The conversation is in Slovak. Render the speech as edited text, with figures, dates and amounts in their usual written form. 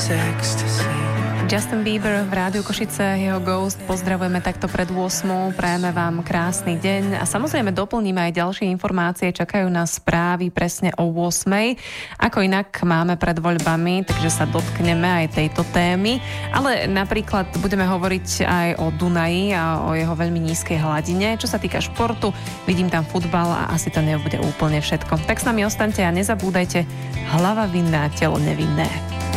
Justin Bieber v Rádiu Košice, jeho Ghost. Pozdravujeme takto pred 8. Prajeme vám krásny deň a samozrejme doplníme aj ďalšie informácie. Čakajú nás správy presne o 8. Ako inak máme pred voľbami, takže sa dotkneme aj tejto témy. Ale napríklad budeme hovoriť aj o Dunaji a o jeho veľmi nízkej hladine. Čo sa týka športu, vidím tam futbal a asi to nebude úplne všetko. Tak s nami ostaňte a nezabúdajte, hlava vinná, telo nevinné.